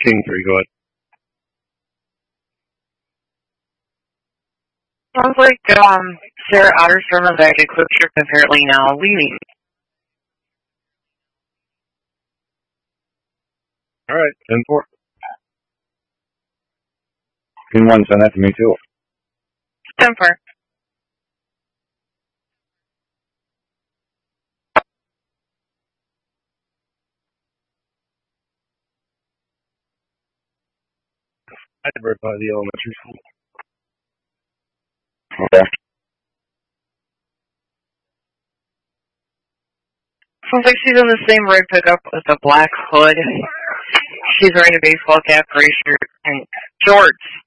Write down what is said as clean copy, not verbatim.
Scene 3, go ahead. Sounds like Sarah Otterstrom is back at Quick Trip apparently now leaving. All right, 10-4. You want to send that to me too? 10-4. I live right by the elementary school. Okay. Sounds like she's in the same red pickup with a black hood. She's wearing a baseball cap, gray shirt, and shorts.